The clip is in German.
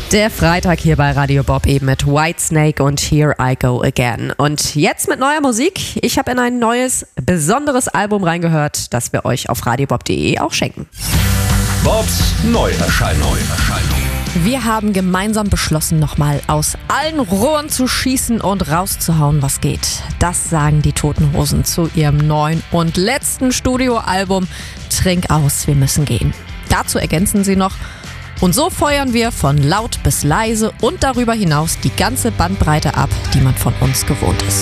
Der Freitag hier bei Radio Bob eben mit Whitesnake und Here I Go Again. Und jetzt mit neuer Musik. Ich habe in ein neues, besonderes Album reingehört, das wir euch auf radiobob.de auch schenken. Bobs Neuerscheinung. Wir haben gemeinsam beschlossen, nochmal aus allen Rohren zu schießen und rauszuhauen, was geht. Das sagen die Toten Hosen zu ihrem neuen und letzten Studioalbum Trink aus, wir müssen gehen. Dazu ergänzen sie noch: Und so feuern wir von laut bis leise und darüber hinaus die ganze Bandbreite ab, die man von uns gewohnt ist.